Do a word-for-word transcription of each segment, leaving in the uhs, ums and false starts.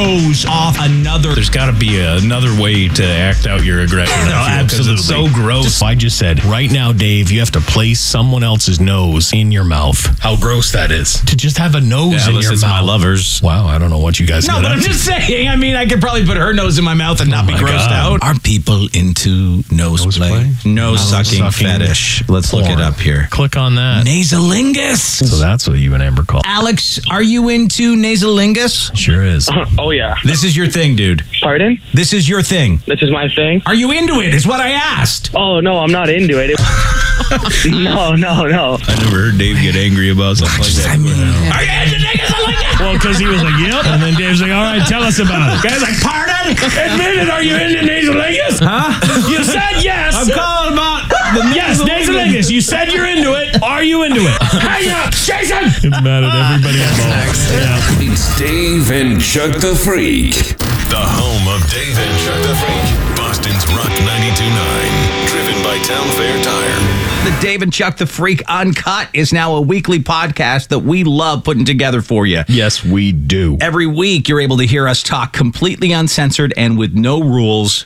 nose off another. There's got to be a, another way to act out your aggression. No, absolutely. It's so gross. Just, I just said, right now, Dave, you have to place someone else's nose in your mouth. How gross that is. To just have a nose Yeah, in your it's mouth. my lovers. Wow, I don't know what you guys No, got but up I'm to. just saying. I mean, I could probably put her nose in my mouth and not Oh be my grossed God. out. Are people into nose, Nose play? play? Nose sucking, sucking fetish. Let's look porn. it up here. Click on that. Nasolingus. So that's what you and Amber call. Alex, are you into nasolingus? Sure is. Oh, yeah. This is your thing, dude. Pardon? This is your thing. This is my thing? Are you into it? Is what I asked. Oh, no, I'm not into it. no, no, no. I never heard Dave get angry about something like that. I mean, are you into nasolingus? Well, because he was like, yep. And then Dave's like, all right, tell us about it. Guy's like, pardon? Admit it, are you into nasolingus? Huh? You said yes. I'm calling about the Yes, nasolingus. You said you're into it. Are you into it? Hang up, Jason! It's mad at everybody involved. Yeah. It's Dave and Chuck the Freak. The home of Dave and Chuck the Freak. Boston's Rock ninety-two point nine. Driven by Town Fair Tire. The Dave and Chuck the Freak Uncut is now a weekly podcast that we love putting together for you. Yes, we do. Every week, you're able to hear us talk completely uncensored and with no rules.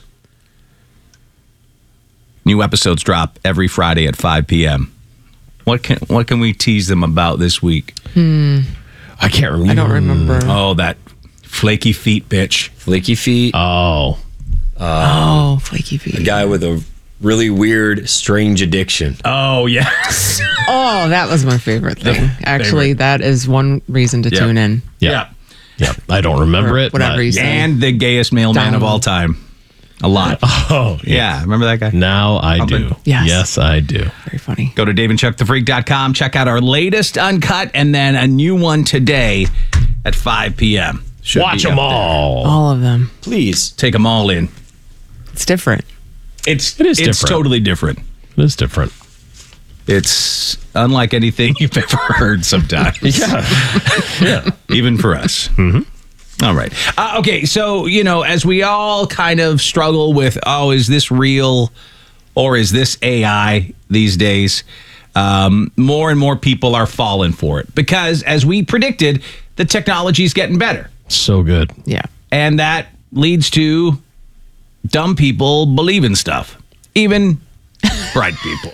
New episodes drop every Friday at five p.m. What can what can we tease them about this week? I can't remember. I don't remember. Oh, that flaky feet bitch. Flaky feet. Oh. Oh, flaky feet. A guy with a really weird, strange addiction. Oh, yes. Oh, that was my favorite thing. Actually, that is one reason to Yep. tune in. Yeah. Yeah. I don't remember Or it. whatever but- you say. And the gayest mailman of all time. A lot. Oh, Yeah, remember that guy? Now I do. Yes. Yes, I do. Very funny. Go to dave and chuck the freak dot com. Check out our latest Uncut and then a new one today at five p.m. Should Watch be them up there. all. All of them. Please. Take them all in. It's different. It's It is it's different. totally different. It's different. It's unlike anything you've ever heard sometimes. Yeah. Yeah. Even for us. Mm-hmm. All right. Uh, okay, so, you know, as we all kind of struggle with, oh, is this real or is this A I these days? Um, more and more people are falling for it because, as we predicted, the technology is getting better. So good. Yeah. And that leads to dumb people believing stuff, even bright people.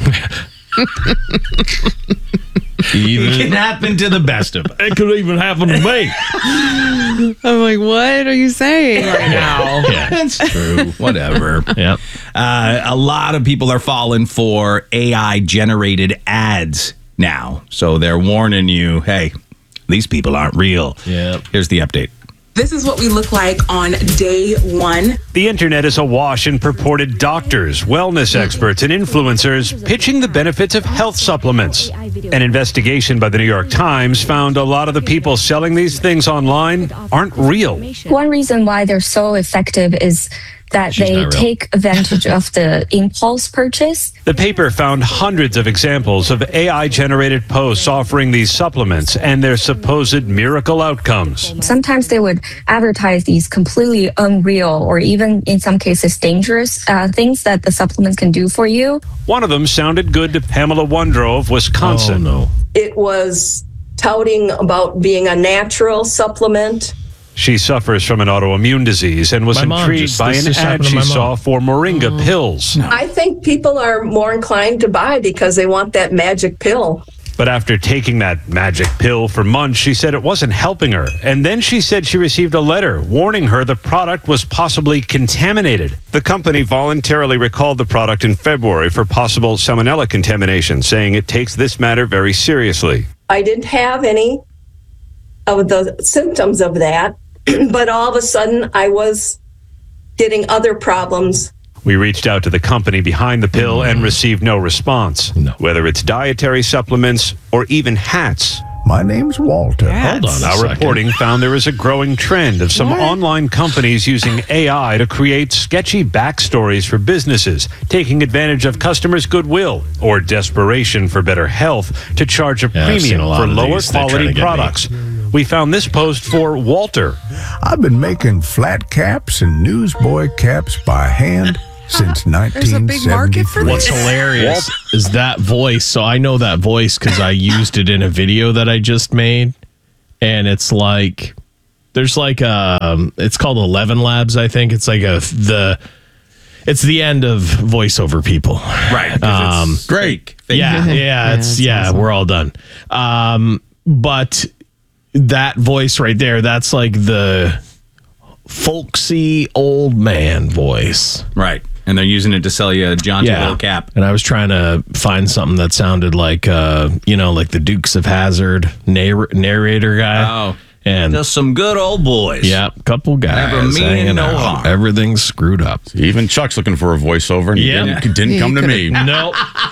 It Even can happen to the best of us. it could even happen to me. I'm like, what are you saying right now? Yeah. That's true. Whatever. Yep. Uh, a lot of people are falling for A I generated ads now. So they're warning you, hey, these people aren't real. Yep. Here's the update. This is what we look like on day one. The internet is awash in purported doctors, wellness experts, and influencers pitching the benefits of health supplements. An investigation by the New York Times found a lot of the people selling these things online aren't real. One reason why they're so effective is that She's they not real. take advantage of the impulse purchase. The paper found hundreds of examples of A I-generated posts offering these supplements and their supposed miracle outcomes. Sometimes they would advertise these completely unreal or even in some cases dangerous uh, things that the supplements can do for you. One of them sounded good to Pamela Wondrow of Wisconsin. Oh, no. It was touting about being a natural supplement. She suffers from an autoimmune disease and was My mom intrigued just- by this an just ad happened to she my mom. saw for Moringa pills. I think people are more inclined to buy because they want that magic pill. But after taking that magic pill for months, she said it wasn't helping her. And then she said she received a letter warning her the product was possibly contaminated. The company voluntarily recalled the product in February for possible salmonella contamination, saying it takes this matter very seriously. I didn't have any of the symptoms of that, but all of a sudden I was getting other problems. We reached out to the company behind the pill and received no response. No. Whether it's dietary supplements or even hats. My name's Walter. Hold on a Our second. reporting found there is a growing trend of some online companies using A I to create sketchy backstories for businesses, taking advantage of customers' goodwill or desperation for better health to charge a Yeah, I've seen premium a lot for of lower these. They're trying quality to get me. products. We found this post for Walter. I've been making flat caps and newsboy caps by hand since There's a big market for nineteen seventy-three. What's hilarious is that voice. So I know that voice because I used it in a video that I just made. And it's like There's like um, it's called Eleven Labs, I think. It's like a the, it's the end of voiceover people, right? Um, it's great. Yeah, yeah, it's yeah. awesome. We're all done. Um, but that voice right there, that's like the folksy old man voice, right? And they're using it to sell you a John yeah. cap. And I was trying to find something that sounded like, uh, you know, like the Dukes of Hazzard narr- narrator guy. Oh, and just some good old boys. Yeah, couple guys. Never mean hanging no out. harm. Everything's screwed up. Even Chuck's looking for a voiceover, and Yeah. he didn't, didn't Yeah, come he to me. No,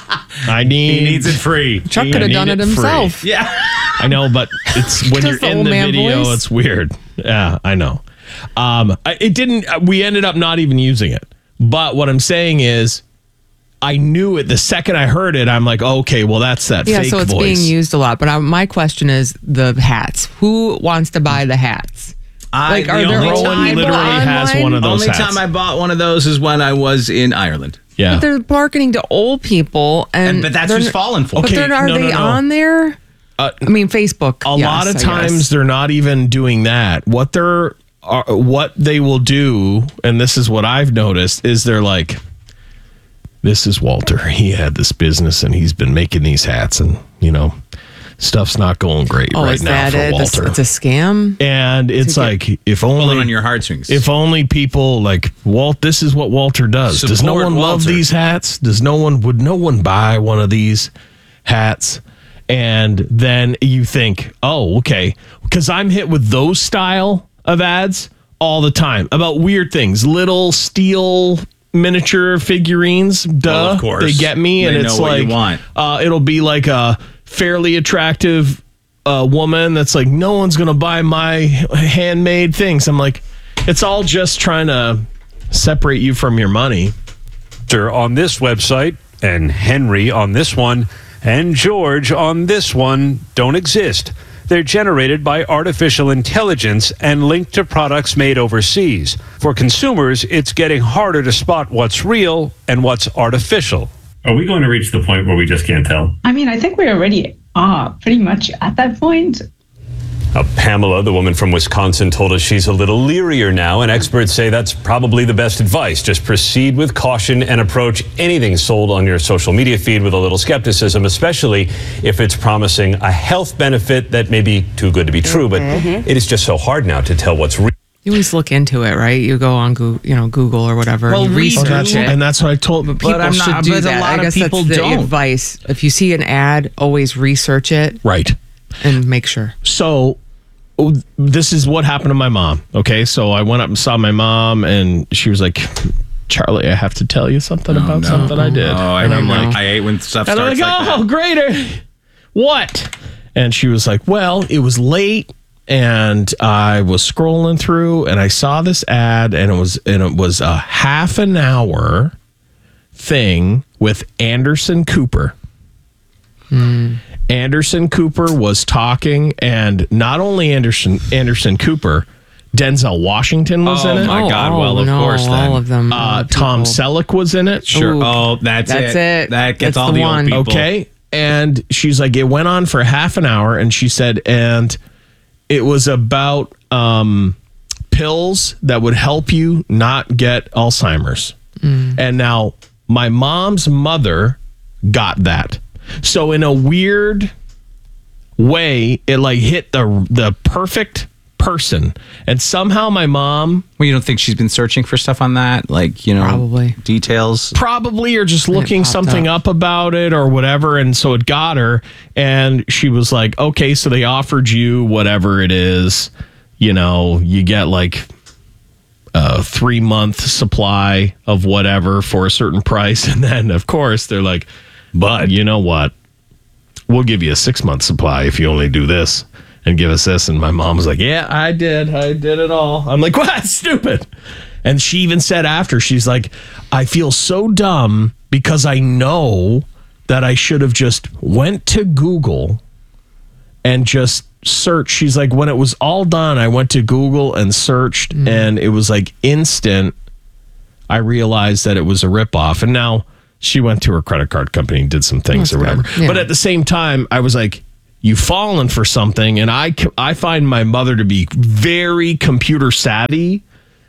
I need. He needs it free. Chuck I could have need done it free. himself. Yeah. I know, but it's when Just you're the in old the man video, voice. it's weird. Yeah, I know. Um, I- it didn't. We ended up not even using it. But what I'm saying is, I knew it the second I heard it. I'm like, okay, well, that's that Yeah, fake so it's voice. being used a lot. But I, my question is the hats. Who wants to buy the hats? I, Like, are the there only old time, people literally has online? one of those only hats. time I bought one of those is when I was in Ireland. Yeah. But they're marketing to old people, and, And- but that's they're- who's falling for. But Okay, then are no, no, they no. on there? Uh, I mean, Facebook. A yes, lot of I times guess. they're not even doing that. What they're are, what they will do, and this is what I've noticed, is they're like, this is Walter. He had this business and he's been making these hats, and you know, stuff's not going great Oh, right is now that for it? This- Walter. It's a scam. And it's like, if Pulling only on your heartstrings. if only people like Walt, this is what Walter does. Does no Support one love Walter. these hats? Does no one, would no one buy one of these hats? And then you think, oh, okay. Because I'm hit with those style of ads all the time about weird things, little steel miniature figurines. Duh. Well, of course. They get me. And They it's know what like, you want. Uh, it'll be like a fairly attractive uh, woman that's like, no one's going to buy my handmade things. I'm like, it's all just trying to separate you from your money. On this website, and Henry on this one, and George on this one don't exist. They're generated by artificial intelligence and linked to products made overseas. For consumers, it's getting harder to spot what's real and what's artificial. Are we going to reach the point where we just can't tell? I mean, I think we already are pretty much at that point. Uh, Pamela, the woman from Wisconsin, told us she's a little leerier now, and experts say that's probably the best advice. Just proceed with caution and approach anything sold on your social media feed with a little skepticism, especially if it's promising a health benefit that may be too good to be true. But Mhm. it is just so hard now to tell what's real. You always look into it, right? You go on Google, you know, Google or whatever. Well, and you research research it. it. And that's what I told People But I'm not- should do but a that. lot I of guess people that's the don't. advice. If you see an ad, always research it. Right. And make sure. So oh, this is what happened to my mom. Okay. So I went up and saw my mom, and she was like, Charlie, I have to tell you something Oh, about no. something I did. Oh, I and I'm remember. like, I hate when stuff and I'm starts like, like oh, that. great. What? And she was like, well, it was late, and I was scrolling through, and I saw this ad, and it was and it was a half an hour thing with Anderson Cooper. Anderson Cooper was talking, and not only Anderson Anderson Cooper, Denzel Washington was Oh, in it. my God. Oh, Well, of no, course, then. all of them. Uh, Tom Selleck was in it. Sure. Ooh, oh, that's, that's it. it. That gets That's all the the, one. old people. Okay. And she's like, it went on for half an hour, and she said, and it was about um, pills that would help you not get Alzheimer's. And now my mom's mother got that. So in a weird way, it like hit the the perfect person. And somehow my mom Well, you don't think she's been searching for stuff on that? Like, you know, Probably. details? probably or just it looking popped something up. up about it or whatever, and so it got her, and she was like, okay, so they offered you whatever it is, you know, you get like a three month supply of whatever for a certain price, and then of course they're like, but you know what, we'll give you a six month supply if you only do this and give us this. And my mom was like, yeah, I did I did it all. I'm like, what? Stupid. And she even said after, she's like, I feel so dumb because I know that I should have just went to Google and just searched. She's like, when it was all done, I went to Google and searched, Mm. and it was like instant. I realized that it was a ripoff. And now she went to her credit card company and did some things That's or whatever. good. Yeah. But at the same time, I was like, you've fallen for something. And I, I find my mother to be very computer savvy,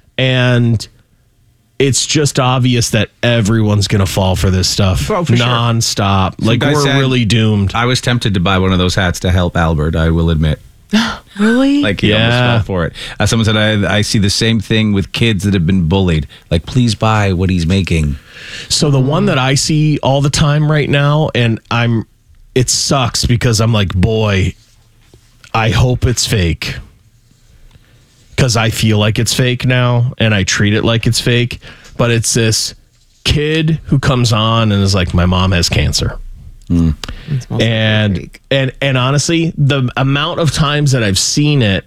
and it's just obvious that everyone's going to fall for this stuff Oh, for sure. nonstop. Some Like, guy we're said- really doomed. I was tempted to buy one of those hats to help Albert, I will admit. Really? Like, he almost Yeah. fell for it. Uh, someone said, I, I see the same thing with kids that have been bullied. Like, please buy what he's making. So the one that I see all the time right now, and I'm, it sucks because I'm like, boy, I hope it's fake. Because I feel like it's fake now, and I treat it like it's fake. But it's this kid who comes on and is like, my mom has cancer. Mm. And, and and honestly, the amount of times that I've seen it,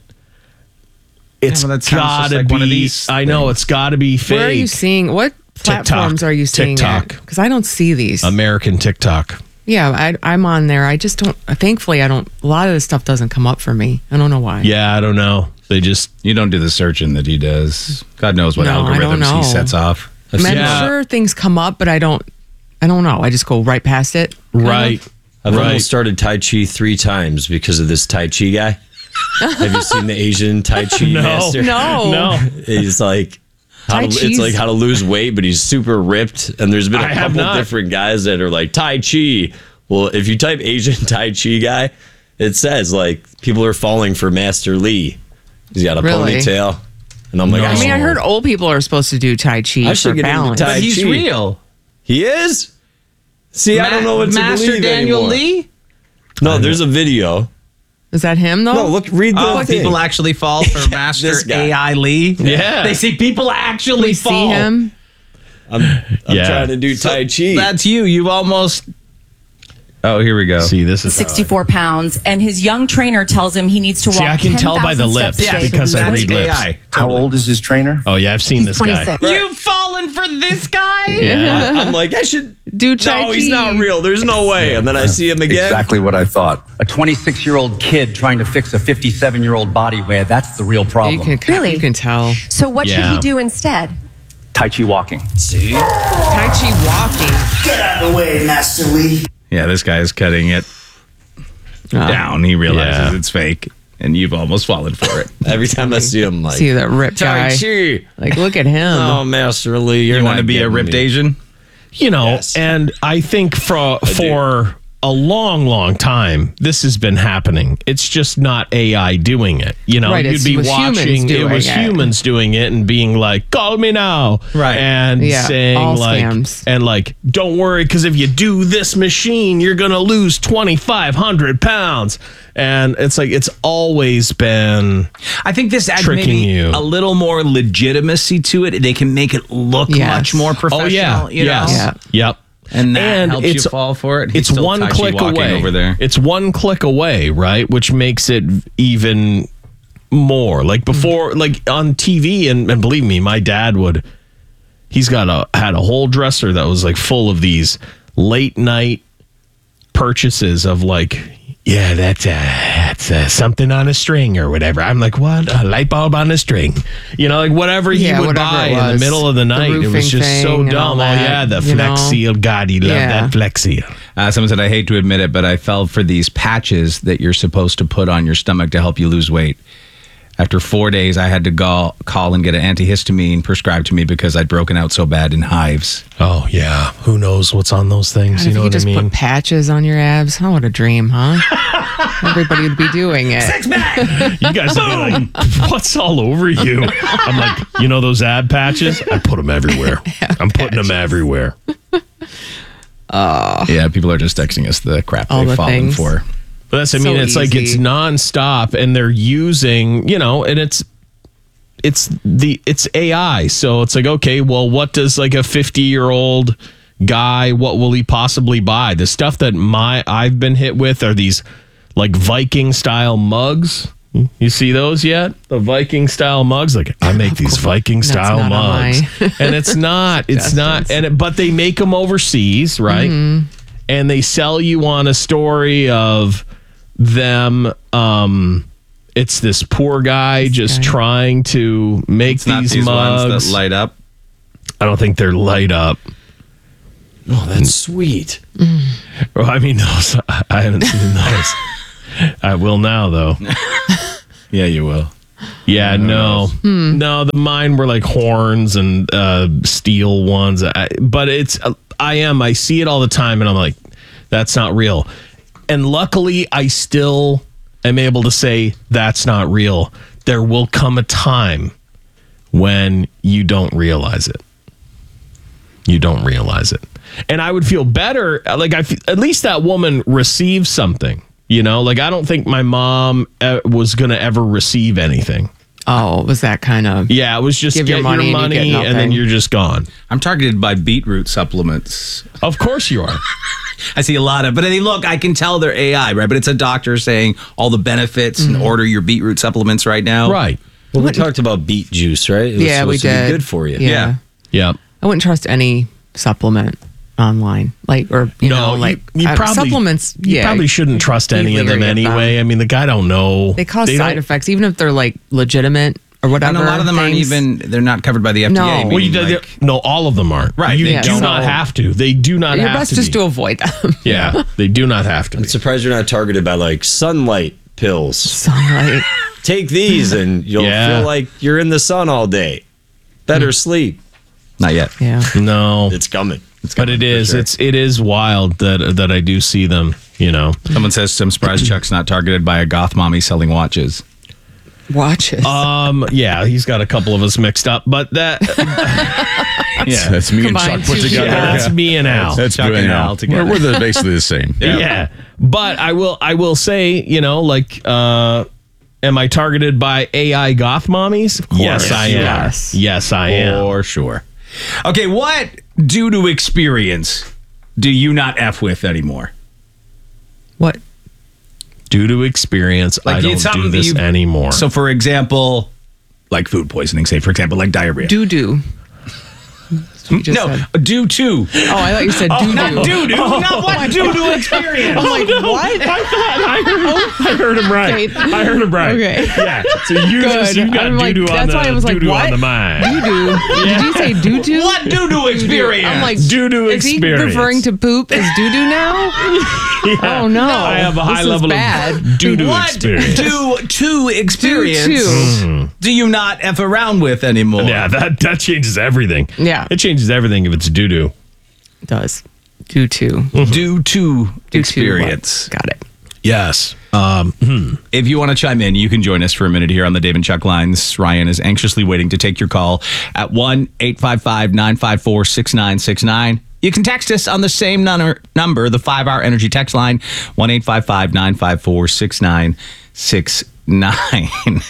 it's Yeah, well, that sounds just gotta like be. one of these I know it's got to be fake. Where are you seeing? What platforms TikTok. are you seeing? TikTok. Because I don't see these. American TikTok. yeah, I, I'm on there. I just don't. Thankfully, I don't. A lot of this stuff doesn't come up for me. I don't know why. Yeah, I don't know. They just You don't do the searching that he does. God knows what No, I don't algorithms know. he sets off. I mean, Yeah. I'm sure things come up, but I don't. I don't know. I just go right past it. kind right. of. I've Right. almost started Tai Chi three times because of this Tai Chi guy. Have you seen the Asian Tai Chi No. master? No. No. He's like, how Tai to, it's Chi's- like how to lose weight, but he's super ripped. And there's been a I have couple not. different guys that are like Tai Chi. Well, if you type Asian Tai Chi guy, it says like people are falling for Master Lee. He's got a Really? ponytail, and I'm like, No. I mean, I heard old people are supposed to do Tai Chi I for should get into balance. Tai But he's Chi. real. He is. See, I don't know what to Master believe Daniel anymore. Lee? No, there's a video. Is that him though? No, look, read the Oh, thing. people actually fall for Master this guy. A I Lee? Yeah. They see people actually we fall. see him. I'm, I'm Yeah. trying to do Tai Chi. That's you. You almost. Oh, here we go. See, this is sixty-four pounds, and his young trainer tells him he needs to walk. See, I can tell by the ten thousand lips steps a day. because I That's read lips. A I. How old is his trainer? Oh yeah, I've seen this guy. twenty-six. You've fallen for this guy? Yeah. I'm like, I should Do Tai No, he's Chi. not real. There's no way. And then I see him again. Exactly what I thought. A twenty-six-year-old kid trying to fix a fifty-seven-year-old body weight, that's the real You problem. can Really? You can tell. So what Yeah. should he do instead? Tai Chi walking. See? Tai Chi walking. Get out of the way, Master Lee. Yeah, this guy is cutting it down. He realizes Yeah. it's fake, and you've almost fallen for it. Every time I see him, like, See that ripped Tai guy. Chi. Like, look at him. Oh, Master Lee, you're You want not to be a getting ripped me. Asian? You know, Yes. and I think for for a long, long time, this has been happening. It's just not A I doing it. You know, Right, you'd it's- be it was humans watching, it doing was it. humans doing it and being like, call me now. Right. And Yeah, saying all like, scams. and like, don't worry, because if you do this machine, you're going to lose twenty-five hundred pounds. And it's like, it's always been I think this adds tricking maybe you. a little more legitimacy to it. They can make it look Yes. much more professional. Oh, yeah. You yes. know? Yeah. Yep. And that And helps it's- you fall for it. He's It's still one Tai Chi click walking away over there. It's one click away, right? Which makes it even more like before, like on T V. And, and believe me, my dad would. He's got a had a whole dresser that was like full of these late night purchases of like, yeah, that's uh, that's uh, something on a string or whatever. I'm like, what? A light bulb on a string? You know, like whatever he Yeah, would whatever buy it in the was. middle of the The night. It was roofing just so thing and all dumb. Oh that, yeah, the you Flex know? Seal. God, he loved Yeah. that Flex Seal. Uh, someone said, I hate to admit it, but I fell for these patches that you're supposed to put on your stomach to help you lose weight. After four days, I had to go, call and get an antihistamine prescribed to me because I'd broken out so bad in hives. Oh, yeah. Who knows what's on those things? God, you know if you what I just mean? put patches on your abs, oh, what a dream, huh? Everybody would be doing it. You guys would be like, what's all over you? I'm like, you know those ab patches? I put them everywhere. I'm putting them everywhere. Oh, Yeah, people are just texting us the crap All they've the fallen things. for. But that's, I So mean, it's like it's easy. nonstop and they're using, you know, and it's, it's the, it's A I. So it's like, okay, well, what does like a fifty year old guy, what will he possibly buy? The stuff that my, I've been hit with are these like Viking style mugs. You see those yet? The Viking style mugs. Like I make these Viking That's style not on mugs, my and it's not. It's not. And it, but they make them overseas, right? Mm-hmm. And they sell you on a story of them. Um, it's this poor guy just guy. trying to make It's not these, these mugs. ones that light up. I don't think they're light up. Oh, that's sweet. Well, I mean, those. I haven't seen those. I will now, though. Yeah, you will. Yeah, no. No, the mine were like horns and uh, steel ones. I, but it's, I am, I see it all the time and I'm like, that's not real. And luckily, I still am able to say that's not real. There will come a time when you don't realize it. You don't realize it. And I would feel better, like I f- at least that woman received something, you know? Like I don't think my mom uh, was going to ever receive anything. Oh, was that kind of... Yeah, it was just give get your money, your money and, you get and then nothing. you're just gone. I'm targeted by beetroot supplements. Of course you are. I see a lot of, but I mean, look, I can tell they're A I, right? But it's a doctor saying all the benefits and order your beetroot supplements right now. Right. Well, we talked about beet juice, right? It was Yeah, we supposed to be did. good for you. Yeah. Yeah. I wouldn't trust any supplement online. Like, or, you no, know, you- like you, uh, probably, supplements. You yeah, probably shouldn't trust any of easily them get them. anyway. I mean, the guy don't know. They cause They side don't- effects, even if they're like legitimate or whatever. And a lot of them aren't things. even, they're not covered by the F D A. No. meaning Well, you, like- they- no, all of them aren't. Right, You yeah. do So- not have to. They do not Your have best to is be. to avoid them. Yeah, they do not have to I'm be. surprised you're not targeted by like sunlight pills. Sunlight. Take these and you'll Yeah. feel like you're in the sun all day. Better sleep. Not yet. Yeah. No, It's coming. but it is. sure. It's it is wild that that I do see them. You know. Someone says, I'm surprised Chuck's not targeted by a goth mommy selling watches. Watches. Um. Yeah, he's got a couple of us mixed up, but that. Yeah. That's me and Combined Chuck put two together. Yeah, that's me and Al. That's Chuck good. and and Al Al. together. We're, we're the, basically the same. Yeah. But I will I will say, you know, like uh am I targeted by A I goth mommies? Yes, I am. Yes. Yes, I am. For sure. Okay, what due to experience do you not F with anymore? What? Due to experience, I it's don't do something that this you- anymore. So, for example, like food poisoning, say, for example, like diarrhea. Doo doo. no, due to. Oh, I thought you said doo doo. Not due to. Not what due to experience. I'm like, what? I thought I heard, I heard him right. Okay. I heard him right. Okay. Yeah. So you Good. just you got I'm like, doo doo on that's the why I was like, doo-doo what? on the mind. Doo doo. Did you say doo doo? What due to experience? I'm like, Doo-doo is experience. he referring to poop as doo doo now? Yeah. Oh no! I have a high This is level bad. of doo doo What experience. due to experience Due do you not F around with anymore? Yeah, that that changes everything. Yeah. It changes everything if it's doo doo. It does. Due to. Due to Due to experience. what? Got it. Yes. Um, hmm. If you want to chime in, you can join us for a minute here on the Dave and Chuck lines. Ryan is anxiously waiting to take your call at one eight five five nine five four six nine six nine. You can text us on the same number, number the five hour energy text line, one eight five five nine five four six nine six nine.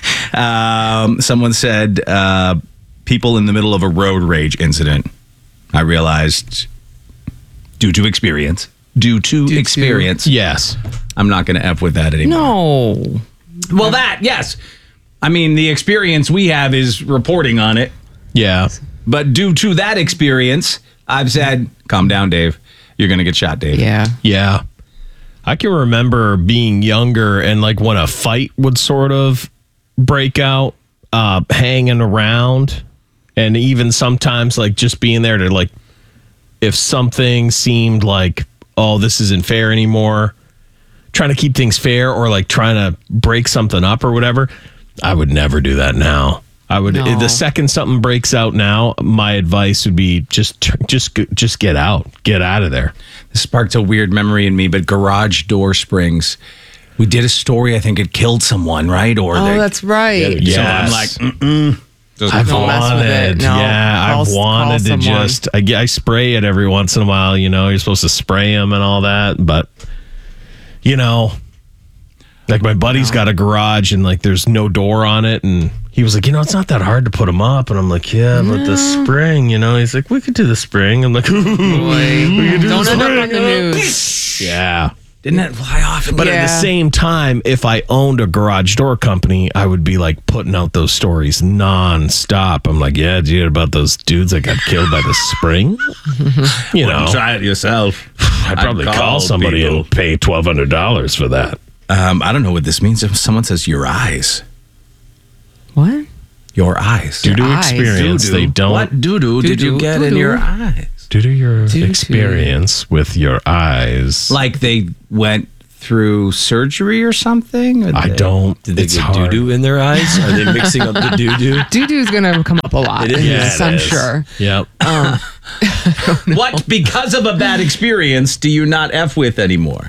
um, someone said, uh, people in the middle of a road rage incident. I realized, due to experience, due to to- experience, Yes. I'm not going to F with that anymore. No. Well, that, yes. I mean, the experience we have is reporting on it. Yeah. But due to that experience, I've said, calm down, Dave. You're going to get shot, Dave. Yeah. Yeah. I can remember being younger and like when a fight would sort of break out, uh, hanging around, and even sometimes like just being there to like, if something seemed like, oh, this isn't fair anymore, trying to keep things fair or like trying to break something up or whatever, I would never do that now. I would No. the second something breaks out now, my advice would be just just just get out, get out of there. This sparked a weird memory in me, but garage door springs. We did a story, I think it killed someone, right? Or Oh, they, that's right. Yeah. So I'm Yes. like, mm-mm. Doesn't I've Don't mess with wanted, it. No. yeah, Call- I've wanted to call someone. just, I, I spray it every once in a while, you know, you're supposed to spray them and all that, but, you know, like my buddy's got a garage and like there's no door on it, and he was like, you know, it's not that hard to put them up, and I'm like, yeah, but the spring, you know, he's like, we could do the spring. I'm like, Boy. we could do Don't the end up spring. on the news. Yeah. Didn't that fly off? But at Yeah. the same time, if I owned a garage door company, I would be like putting out those stories nonstop. I'm like, yeah, did you hear about those dudes that got killed by the spring? You know, Try it yourself. I'd probably I'd call, call somebody people. and pay twelve hundred dollars for that. Um, I don't know what this means. If someone says your eyes, What? your eyes. Due to eyes. experience, Doo-doo. they don't. What doo-doo did you Doo-doo. get in Doo-doo. your eyes? Due to your Due to- experience with your eyes. Like they went through surgery or something? Or I they- don't. Did they It's get hard. doo-doo in their eyes? Are they mixing up the doo-doo? Doo-doo's going to come up a lot. It is. in Yeah, this, it I'm is. sure. Yep. Um, What, because of a bad experience, do you not F with anymore?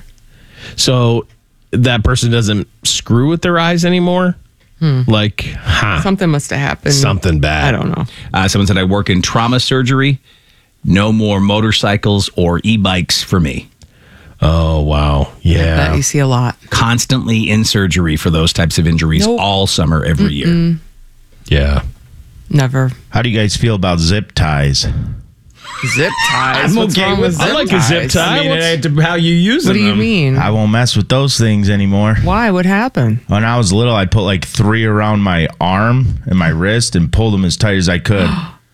So that person doesn't screw with their eyes anymore? Like, huh, something must have happened. something bad. I don't know. Uh, someone said, I work in trauma surgery. No more motorcycles or e-bikes for me. Oh, wow. That Yeah. you see a lot. Constantly in surgery for those types of injuries Nope. all summer, every year. Yeah. Never. How do you guys feel about zip ties? Zip ties. I'm What's okay wrong with with I zip like a zip ties? tie. I mean, What's- it had to- how you use What them. do you mean? I won't mess with those things anymore. Why? What happened? When I was little, I'd put like three around my arm and my wrist and pull them as tight as I could.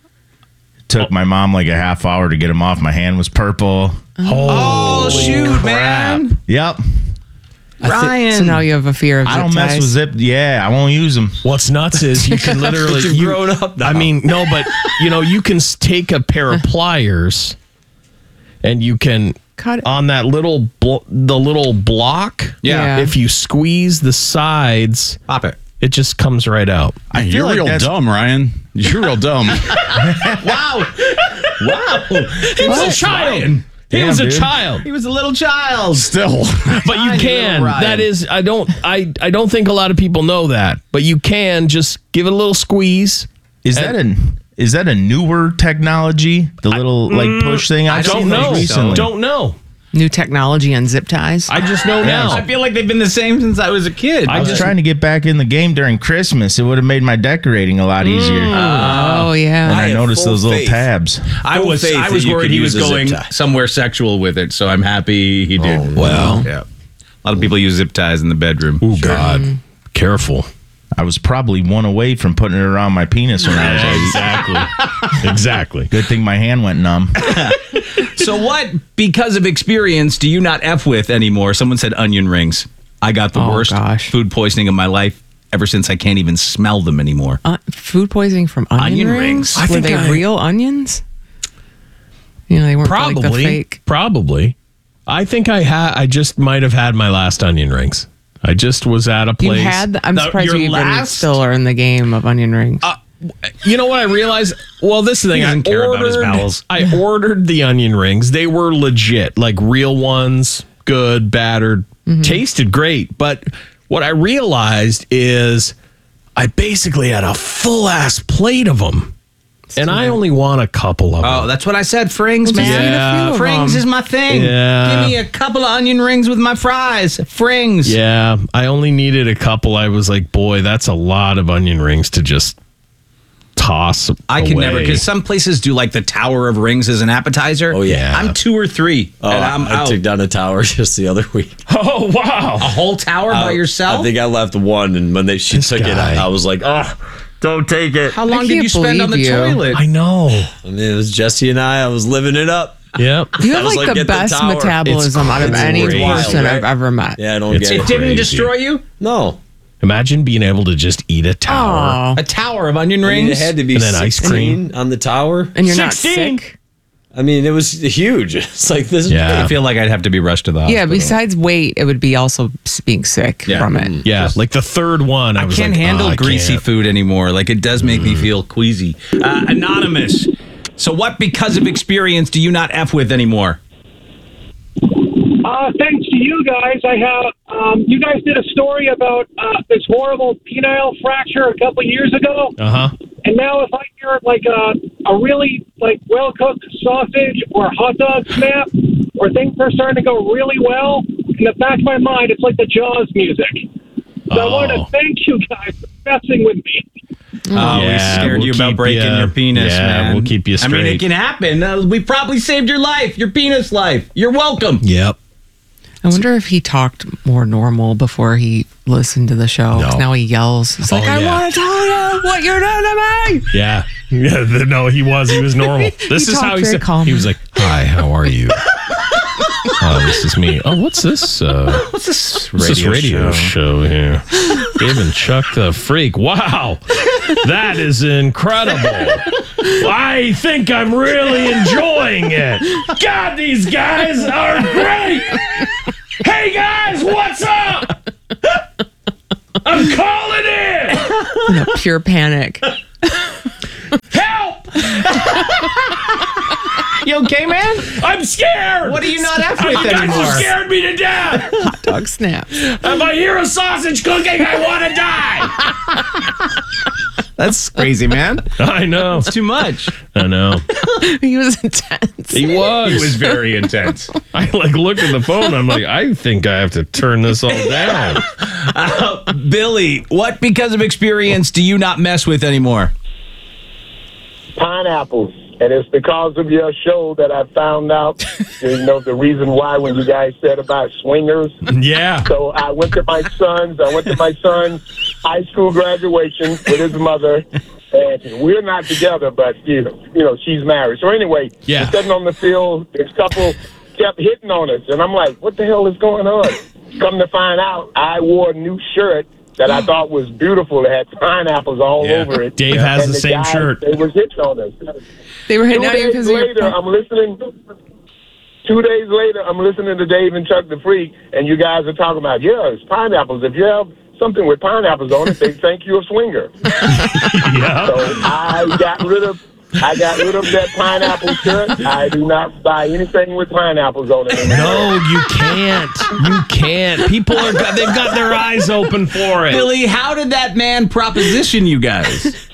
It took my mom like a half hour to get them off. My hand was purple. Oh, shoot, man. Yep. Ryan. So now you have a fear of zip I don't mess ties? with zip. Yeah, I won't use them. What's nuts is you can literally. You've you- grown up now. I mean, no, but you know, you can s- take a pair of pliers and you can Cut it. on that little blo- the little block. Yeah. If you squeeze the sides, Pop it. it just comes right out. I feel You're like real that's- dumb, Ryan. You're real dumb. Wow. Wow. He was a child. He Damn, was a dude. child. He was a little child. Still. But you Tiny can. little Ryan. That is, I don't, I, I don't think a lot of people know that. But you can just give it a little squeeze. Is that an is that a newer technology? The little like push thing. I I've don't seen those know. recently. Don't know. New technology on zip ties. I just know now. I feel like they've been the same since I was a kid. I was trying to get back in the game during Christmas. It would have made my decorating a lot easier. oh yeah. and I, I have noticed full those little faith. tabs. I Full was faith I that was you worried could he was use a zip going tie. somewhere sexual with it, so I'm happy he did. Oh, no. Well. Yeah. A lot of people use zip ties in the bedroom. Oh God, careful. I was probably one away from putting it around my penis when I was eight. Exactly. Exactly. Good thing my hand went numb. So what, because of experience, do you not F with anymore? Someone said onion rings. I got the Oh, worst gosh. food poisoning of my life ever since I can't even smell them anymore. Uh, food poisoning from onion, Onion rings? rings. I Were think they I- real onions? You know, they weren't like the Probably. fake. Probably. I think I had. I just might have had my last onion rings. I just was at a You place. had. The, I'm The- surprised your you even last- still are in the game of onion rings. Uh, You know what I realized? Well, this is the thing. He doesn't I care ordered, about his bowels. I ordered the onion rings. They were legit, like real ones, good, battered, Mm-hmm. tasted great. But what I realized is I basically had a full ass plate of them. And I only want a couple of them. Oh, that's what I said. Frings, Well, just man. eat a few of Frings them. is my thing. Yeah. Give me a couple of onion rings with my fries. Frings. Yeah, I only needed a couple. I was like, boy, that's a lot of onion rings to just toss I can away. never, because some places do like the Tower of Rings as an appetizer. Oh, yeah. I'm two or three, Oh, and I'm I out. took down a tower just the other week. Oh, wow. A whole tower by I- yourself? I think I left one, and when they she This took it, guy. I, I was like, oh, don't take it. How long did can't you spend on the believe you. toilet? I know. I mean, it was Jesse and I. I was living it up. Yep. You I have was like, like, the get the best tower. metabolism out of It's any crazy, person right? I've ever met. Yeah, I don't It's get It it. didn't crazy. destroy you? No. Imagine being able to just eat a tower. Oh, A tower of onion I mean, rings? it had to be And then ice sixteen on the tower. and you're sixteen. not sick. I mean, it was huge. It's like this. Yeah. I feel like I'd have to be rushed to the Yeah, hospital. besides weight, it would be also s- being sick Yeah. from it. Yeah, like the third one. I, I was can't like, handle oh, I greasy can't. food anymore. Like, it does make me feel queasy. Uh, anonymous. So what, because of experience, do you not F with anymore? Uh, thanks to you guys, I have. Um, you guys did a story about uh, this horrible penile fracture a couple years ago, Uh huh. and now if I hear like a a really like well cooked sausage or hot dog snap, or things are starting to go really well, in the back of my mind, it's like the Jaws music. So I want to Oh. thank you guys for messing with me. Oh, we Yeah, scared we'll you about keep breaking ya- your penis, yeah, man. we'll keep you I mean, it straight. can happen. Uh, we probably saved your life, your penis life. You're welcome. Yep. I wonder if he talked more normal before he listened to the show. 'Cause No. now he yells. He's like, Oh, I yeah. want to tell you what you're doing to me. Yeah. Yeah. the- No, he was. He was normal. This He is how talked he very said. calm. He was like, "Hi, how are you? Oh, this is me. Oh, what's this? Uh, What's this what's this radio show here? Dave and Chuck the Freak. Wow, that is incredible. I think I'm really enjoying it. God, these guys are great. Hey guys, what's up? I'm calling in. In a pure panic. Help! You okay, man? I'm scared. What are you not F with You guys anymore? have scared me to death. Hot dog snaps. If I hear a sausage cooking, I want to die. That's crazy, man. I know. It's too much. I know. He was intense. He was. He was very intense. I like looked at the phone. I'm like, I think I have to turn this all down. Uh, Billy, what because of experience do you not mess with anymore? Pineapples. And it's because of your show that I found out, you know, the reason why when you guys said about swingers. Yeah. So I went to my son's, I went to my son's high school graduation with his mother. And we're not together, but, you know, you know she's married. So anyway, yeah. we're sitting on the field. This couple kept hitting on us. And I'm like, what the hell is going on? Come to find out, I wore a new shirt that I thought was beautiful. It had pineapples all Yeah. over it. Dave has And the same guys, shirt. They was hitting on us. They were hitting Two at you days because you're. later, I'm listening. Two days later, I'm listening to Dave and Chuck the Freak, and you guys are talking about, yeah, it's pineapples. If you have something with pineapples on it, they think you're a swinger. Yeah. So I got rid of. I got rid of that pineapple shirt. I do not buy anything with pineapples on it anymore. No, you can't. You can't. People are they've got their eyes open for it. Billy, how did that man proposition you guys?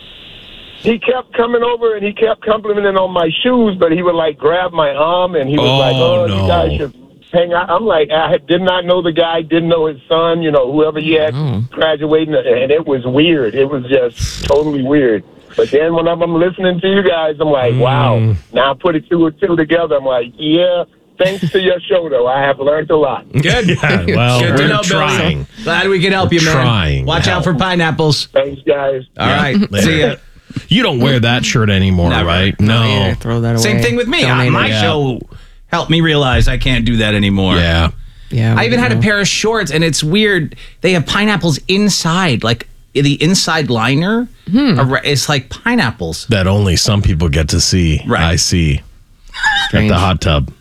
He kept coming over and he kept complimenting on my shoes, but he would like grab my arm and he was Oh, like, "Oh, no. you guys should hang out." I'm like, I did not know the guy, didn't know his son, you know, whoever he had graduating, and it was weird. It was just totally weird. But then when I'm, I'm listening to you guys, I'm like, wow. Now I put it two and two together. I'm like, yeah. Thanks to your show, though, I have learned a lot. Good. Yeah, well, Good to we're know, trying. Billy. Glad we can help you, We're man. trying Watch to out for help. pineapples. Thanks, guys. All right. Later. See ya. You don't wear that shirt anymore, Never. right? No. Yeah, throw that away. Same thing with me. Donate Uh, my it. Yeah. show helped me realize I can't do that anymore. Yeah. Yeah. I even we had a know. pair of shorts, and it's weird. They have pineapples inside, like the inside liner. ar- It's like pineapples. That only some people get to see. Right. I see. At Strange. the hot tub.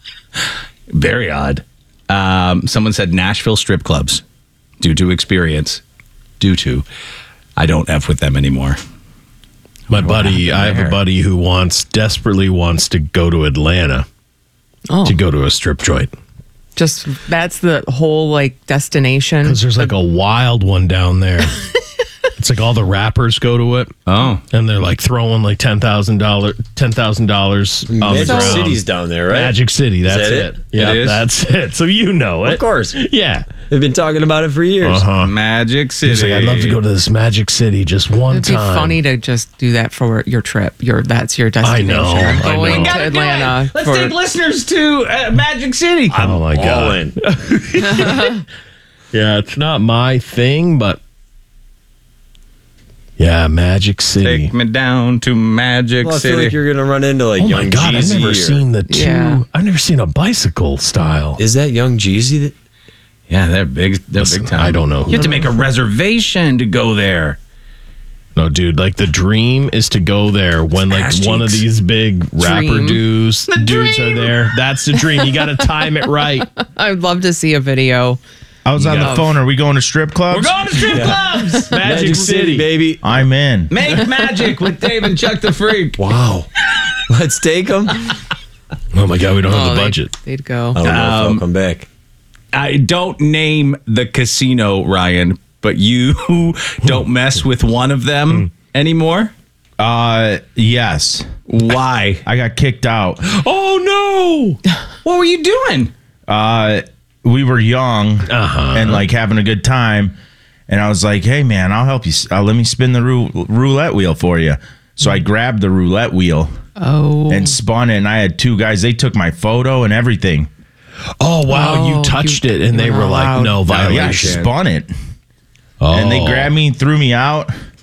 Very odd. Um, someone said Nashville strip clubs, due to experience. Due to, I don't F with them anymore. My buddy, I have there? a buddy who wants desperately wants to go to Atlanta Oh, to go to a strip joint just that's the whole like destination. because there's like a wild one down there. It's like all the rappers go to it. Oh. And they're like throwing like ten thousand dollars, ten thousand dollars on the Magic ground. City's down there, right? Magic City. That's that it. it? Yeah, It is? that's it. So you know it, Of course. Yeah. They've been talking about it for years. Uh huh. Magic City. He's like, I'd love to go to this Magic City just one It'd be time. funny to just do that for your trip. Your that's your I destination. know. I'm I going know. to Gotta do Atlanta. it. Let's for, take listeners to uh, Magic City. Oh my All god. in. Yeah, it's not my thing, but yeah, Magic City. Take me down to Magic Well, I feel City. like you're gonna run into like Oh Young my god, I've Jeezy never or- seen the two. Yeah. I've never seen a bicycle style. Is that Young Jeezy? That, yeah, they're big. They're Listen, big time. I don't know You have to make a reservation to go there. No, dude, like the dream is to go there when like Ass one of cheeks. these big rapper Dream. dudes The dudes dream. are there. That's the dream. You got to time it right. I'd love to see a video. I was on the got- phone. Are we going to strip clubs? We're going to strip clubs. Magic, City. baby. I'm in. Make magic with Dave and Chuck the Freak. Wow. Let's take them. I Oh my god, we don't have Oh, the they'd- budget. They'd go. don't know if Um, I'll come back. I don't name the casino, Ryan, but you don't mess with one of them anymore. Uh, yes. Why? I got kicked out. Oh no! What were you doing? Uh, we were young Uh-huh. and like having a good time, and I was like, "Hey, man, I'll help you. Uh, let me spin the rou- roulette wheel for you." So I grabbed the roulette wheel Oh. and spun it, and I had two guys. They took my photo and everything. Oh wow, Oh, you touched you- it, and you they were were like, allowed. "No Yeah, I violation." spun it, Oh. and they grabbed me and threw me out.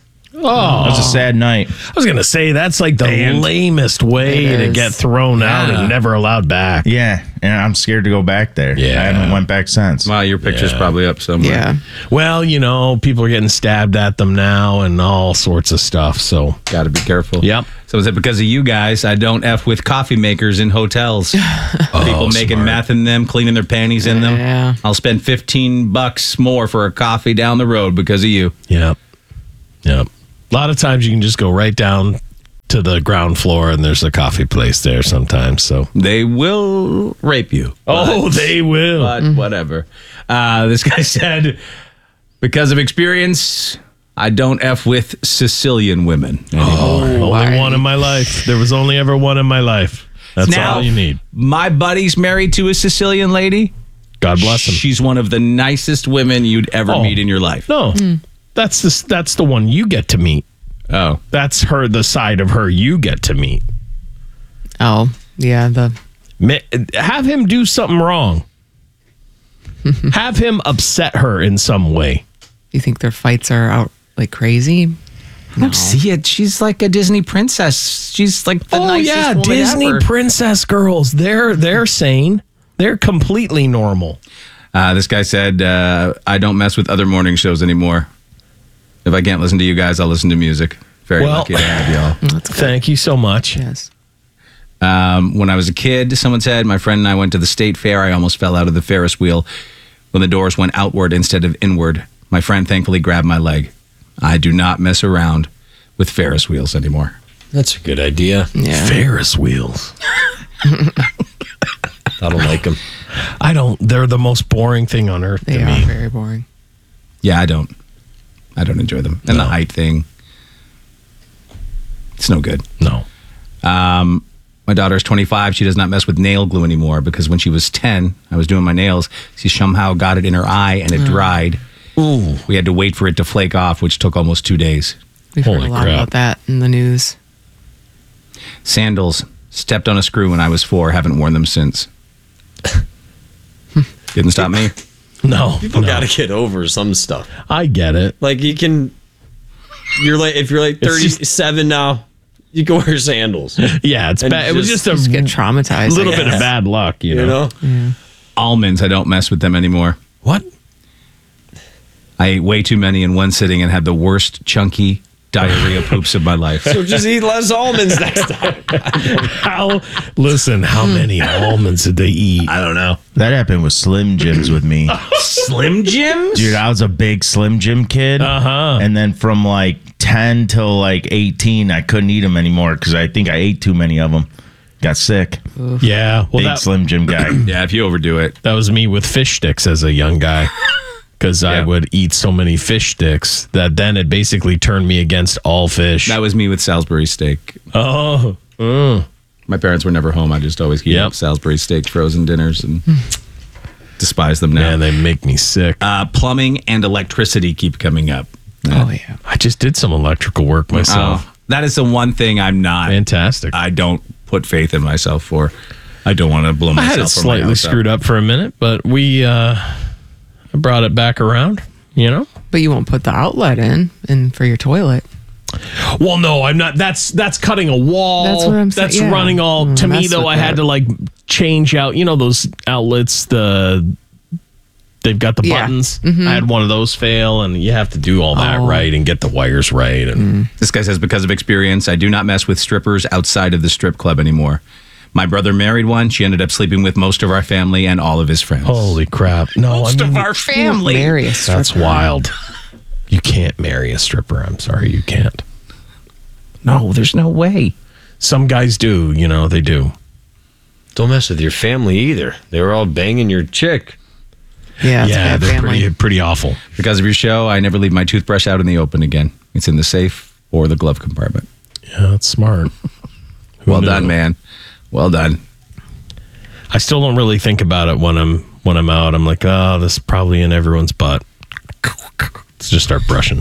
Oh, It was a sad night. I was gonna say that's like the Banned. lamest way It to is. get thrown out Yeah. and never allowed back. Yeah, and I'm scared to go back there. Yeah. I haven't went back since. Wow, your picture's Yeah. probably up somewhere. Yeah. Well, you know, people are getting stabbed at them now and all sorts of stuff. So, Got to be careful. yep. So is it because of you guys? I don't F with coffee makers in hotels. People making smart. meth in them, cleaning their panties in them. Yeah. I'll spend fifteen bucks more for a coffee down the road because of you. Yep. Yep. A lot of times you can just go right down to the ground floor and there's a coffee place there sometimes. So, They will rape you. oh, But- they will. But whatever. Uh, this guy said, because of experience, I don't F with Sicilian women anymore. Oh, only why? one in my life. There was only ever one in my life. That's Now, all you need. My buddy's married to a Sicilian lady. God bless him. She's one of the nicest women you'd ever Oh. meet in your life. No, that's the that's the one you get to meet. Oh. That's her, the side of her you get to meet. Oh, yeah. The Ma- Have him do something wrong. Have him upset her in some way. you think their fights are out like crazy? I don't see it. She's like a Disney princess. She's like the Oh nicest yeah, woman Disney ever. princess girls. They're they're sane. They're completely normal. Uh, this guy said, uh, I don't mess with other morning shows anymore. If I can't listen to you guys, I'll listen to music. Very Well- lucky to have y'all. Thank you so much. Yes. Um, when I was a kid, someone said, my friend and I went to the state fair. I almost fell out of the Ferris wheel when the doors went outward instead of inward. My friend thankfully grabbed my leg. I do not mess around with Ferris wheels anymore. That's a good idea. Yeah. Ferris wheels. I don't like them. I don't. They're the most boring thing on earth They to are me. very boring. Yeah, I don't. I don't enjoy them. And the No. height thing. It's no good. No. Um, my daughter's twenty-five. She does not mess with nail glue anymore because when she was ten, I was doing my nails. She somehow got it in her eye and it dried. Ooh. We had to wait for it to flake off, which took almost two days. We've heard Holy a lot crap. about that in the news. Sandals. Stepped on a screw when I was four. Haven't worn them since. Didn't stop me. No. People no. got to get over some stuff. I get it. Like you can, you're like if you're like It's just- thirty-seven now, you can wear sandals. Yeah, it's And bad. It was just- just a Just get traumatized. little I bit of guess. bad luck, you know. You know, Almonds. I don't mess with them anymore. What? I ate way too many in one sitting and had the worst chunky diarrhea poops of my life. so just eat less almonds next time. How? Listen, how many almonds did they eat? I don't know. That happened with Slim Jims with me. Slim Jims? Dude, I was a big Slim Jim kid. Uh huh. And then from like ten till like eighteen, I couldn't eat them anymore because I think I ate too many of them. Got sick. Yeah. Well, big that, Slim Jim guy. Yeah, if you overdo it. that was me with fish sticks as a young guy. Because I Yeah. would eat so many fish sticks that then it basically turned me against all fish. That was me with Salisbury steak. oh. Mm. My parents were never home. I just always heat Yep. up Salisbury steak frozen dinners and despise them now. Man, they make me sick. Uh, plumbing and electricity keep coming up. Oh, yeah. I just did some electrical work myself. Oh, that is the one thing I'm not. Fantastic. I don't put faith in myself for. I don't want to blow I myself. had it or my slightly house up. screwed up for a minute, but we uh, I brought it back around, you know? But you won't put the outlet in and for your toilet. Well, no, I'm not. That's that's cutting a wall. That's what I'm saying, That's yeah. running all. Mm, To me, mess though, with I had that. to like change out. You know those outlets. The they've got the Yeah. buttons. Mhm. I had one of those fail, and you have to do all that Oh. right and get the wires right. And This guy says, because of experience, I do not mess with strippers outside of the strip club anymore. My brother married one. She ended up sleeping with most of our family and all of his friends. holy crap! No, most I mean, of our family. Marry a stripper. that's wild. You can't marry a stripper. I'm sorry, you can't. No, there's no way. Some guys do. You know they do. Don't mess with your family either. They were all banging your chick. Yeah, it's yeah, bad they're family. pretty pretty awful. Because of your show, I never leave my toothbrush out in the open again. It's in the safe or the glove compartment. Yeah, that's smart. Who Well knew? done, man. Well done. I still don't really think about it when I'm when I'm out. I'm like, oh, this is probably in everyone's butt. Let's just start brushing.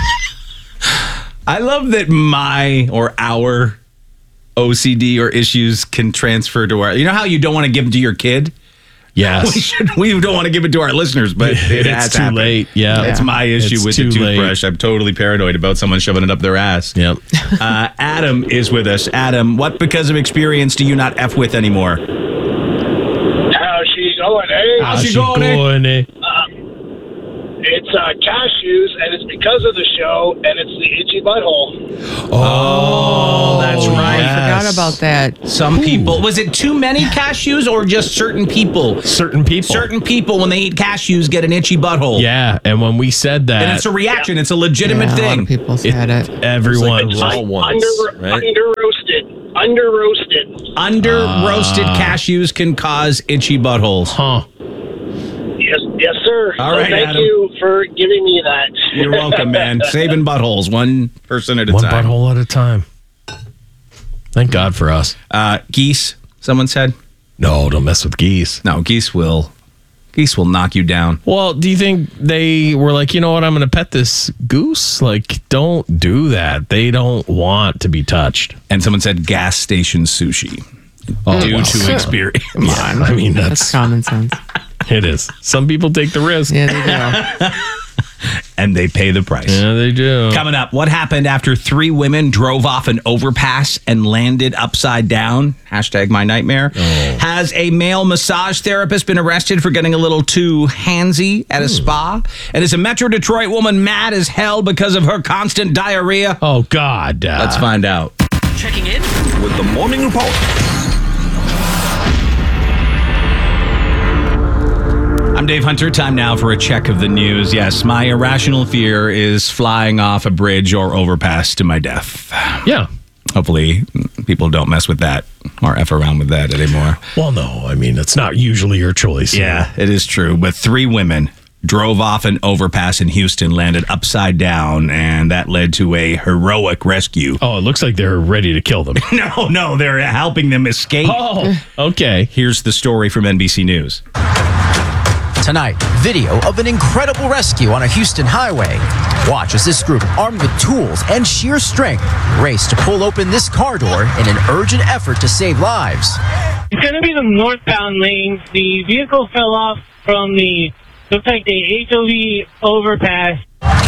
I love that my or our O C D or issues can transfer to our. You know how you don't want to give them to your kid? Yes. We should. We don't want to give it to our listeners, but it It's has too happened. late. Yeah. It's my issue It's with too the late. toothbrush. I'm totally paranoid about someone shoving it up their ass. Yep. Uh, Adam is with us. Adam, what because of experience do you not F with anymore? How's she going, eh? How's she going, eh? Going, eh? It's uh, cashews, and it's because of the show, and it's the itchy butthole. Oh, that's right. I forgot about that. Some people. Was it too many cashews or just certain people? Certain people. Certain people, when they eat cashews, get an itchy butthole. Yeah, and when we said that, And it's a reaction. It's a legitimate Yeah, a lot thing. of people said it. everyone It's was all once, Under, right? under roasted. Under roasted. Under roasted cashews can cause itchy buttholes. Huh. Yes, yes, sir. All So right, thank Adam. you for giving me that. You're welcome, man. Saving buttholes, one person at a One time. butthole at a time. Thank God for us. Uh, geese, someone said. No, don't mess with geese. No, geese will. Geese will knock you down. Well, do you think they were like, you know what, I'm going to pet this goose? Like, don't do that. They don't want to be touched. And someone said gas station sushi. Oh, due well. to experience. Come on. I mean, That's that's, common sense. it is. Some people take the risk. Yeah, they do. And they pay the price. Yeah, they do. Coming up, what happened after three women drove off an overpass and landed upside down? Hashtag my nightmare. Oh. Has a male massage therapist been arrested for getting a little too handsy at a spa? And is a Metro Detroit woman mad as hell because of her constant diarrhea? Oh, God. Uh, Let's find out. Checking in with the Morning Report. I'm Dave Hunter. Time now for a check of the news. Yes, my irrational fear is flying off a bridge or overpass to my death. Yeah. Hopefully, people don't mess with that or F around with that anymore. Well, no. I mean, it's not usually your choice. Yeah, it is true. But three women drove off an overpass in Houston, landed upside down, and that led to a heroic rescue. Oh, it looks like they're ready to kill them. No, no, they're helping them escape. Oh, okay. Here's the story from N B C News. Tonight, video of an incredible rescue on a Houston highway. Watch as this group, armed with tools and sheer strength, race to pull open this car door in an urgent effort to save lives. It's going to be the northbound lane. The vehicle fell off from the, looks like the H O V overpass.